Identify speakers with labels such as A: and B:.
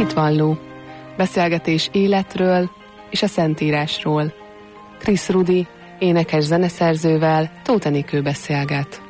A: Hitvalló. Beszélgetés életről és a Szentírásról. Krisz Rudi, énekes zeneszerzővel Tóth Enikő beszélget.